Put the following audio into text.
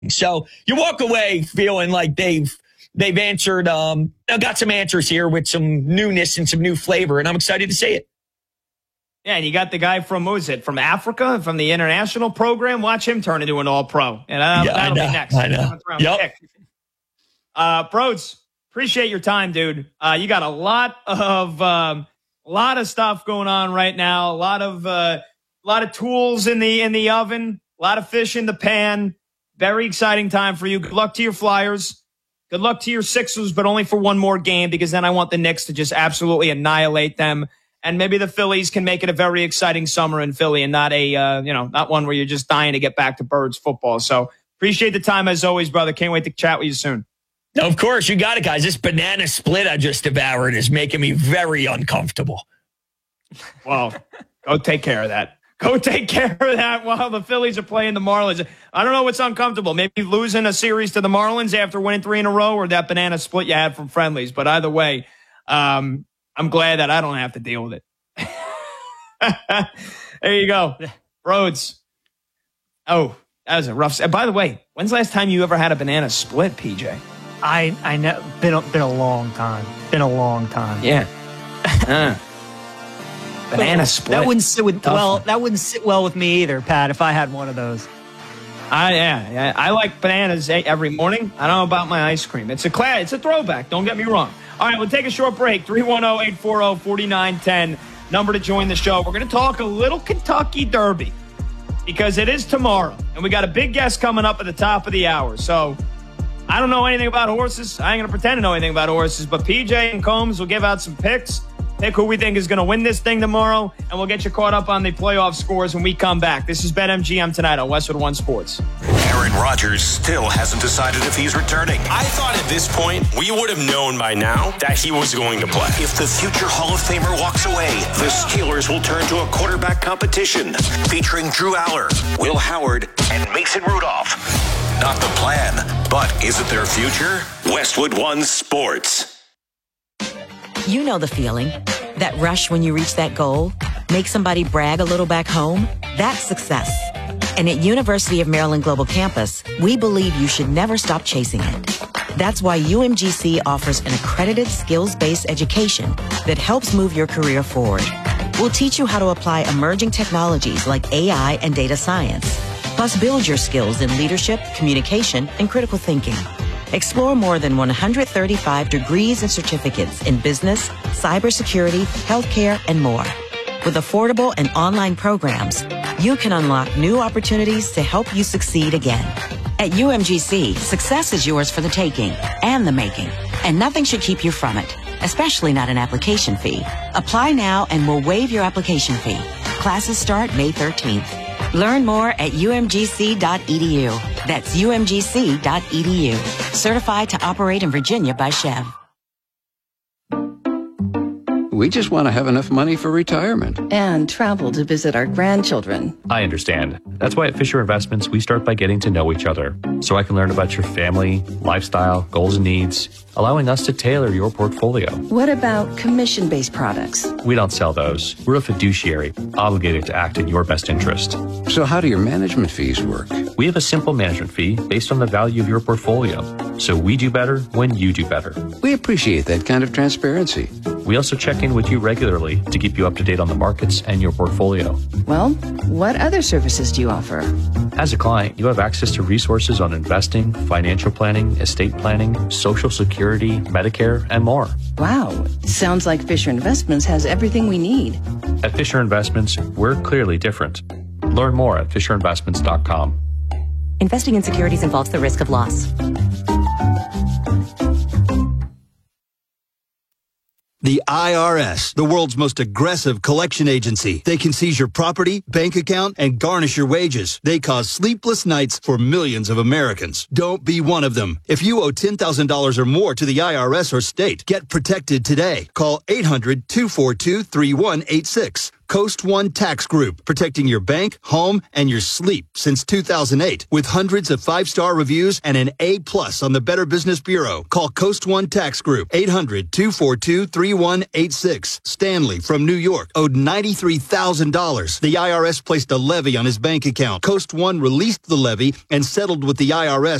So you walk away feeling like they've answered, got some answers here with some newness and some new flavor, and I'm excited to see it. Yeah, and you got the guy from, what was it, from Africa, from the international program? Watch him turn into an all-pro. And that'll be next. I know. Yep. Broads, appreciate your time, dude. You got a lot of stuff going on right now. A lot of tools in the oven. A lot of fish in the pan. Very exciting time for you. Good luck to your Flyers. Good luck to your Sixers, but only for one more game, because then I want the Knicks to just absolutely annihilate them. And maybe the Phillies can make it a very exciting summer in Philly and not not one where you're just dying to get back to Birds football. So appreciate the time as always, brother. Can't wait to chat with you soon. Of course, you got it, guys. This banana split I just devoured is making me very uncomfortable. Well, go take care of that. Go take care of that while the Phillies are playing the Marlins. I don't know what's uncomfortable. Maybe losing a series to the Marlins after winning 3 in a row, or that banana split you had from friendlies. But either way, I'm glad that I don't have to deal with it. There you go. Broads. Oh, that was a rough. By the way, when's the last time you ever had a banana split, PJ? I know. Been a long time. Been a long time. Yeah. Banana split. That wouldn't sit well with me either, Pat, if I had one of those. I like bananas every morning. I don't know about my ice cream. It's a throwback. Don't get me wrong. All right, we'll take a short break. 310-840-4910. Number to join the show. We're going to talk a little Kentucky Derby because it is tomorrow. And we got a big guest coming up at the top of the hour. So I don't know anything about horses. I ain't going to pretend to know anything about horses. But PJ and Combs will give out some picks. Pick who we think is going to win this thing tomorrow. And we'll get you caught up on the playoff scores when we come back. This is BetMGM tonight on Westwood One Sports. Aaron Rodgers still hasn't decided if he's returning. I thought at this point we would have known by now that he was going to play. If the future Hall of Famer walks away, the Steelers will turn to a quarterback competition featuring Drew Aller, Will Howard, and Mason Rudolph. Not the plan, but is it their future? Westwood One Sports. You know the feeling. That rush when you reach that goal. Make somebody brag a little back home. That's success. And at University of Maryland Global Campus, we believe you should never stop chasing it. That's why UMGC offers an accredited skills-based education that helps move your career forward. We'll teach you how to apply emerging technologies like AI and data science, plus build your skills in leadership, communication, and critical thinking. Explore more than 135 degrees and certificates in business, cybersecurity, healthcare, and more. With affordable and online programs, you can unlock new opportunities to help you succeed again. At UMGC, success is yours for the taking and the making, and nothing should keep you from it, especially not an application fee. Apply now and we'll waive your application fee. Classes start May 13th. Learn more at umgc.edu. That's umgc.edu. Certified to operate in Virginia by Chev. We just want to have enough money for retirement. And travel to visit our grandchildren. I understand. That's why at Fisher Investments, we start by getting to know each other, so I can learn about your family, lifestyle, goals and needs, allowing us to tailor your portfolio. What about commission-based products? We don't sell those. We're a fiduciary, obligated to act in your best interest. So how do your management fees work? We have a simple management fee based on the value of your portfolio. So we do better when you do better. We appreciate that kind of transparency. We also check in with you regularly to keep you up to date on the markets and your portfolio. Well, what other services do you offer? As a client, you have access to resources on investing, financial planning, estate planning, Social Security, Medicare, and more. Wow. Sounds like Fisher Investments has everything we need. At Fisher Investments, we're clearly different. Learn more at FisherInvestments.com. Investing in securities involves the risk of loss. The IRS, the world's most aggressive collection agency. They can seize your property, bank account, and garnish your wages. They cause sleepless nights for millions of Americans. Don't be one of them. If you owe $10,000 or more to the IRS or state, get protected today. Call 800-242-3186. Coast One Tax Group, protecting your bank, home, and your sleep since 2008. With hundreds of 5-star reviews and an A+ on the Better Business Bureau. Call Coast One Tax Group, 800-242-3186. Stanley from New York owed $93,000. The IRS placed a levy on his bank account. Coast One released the levy and settled with the IRS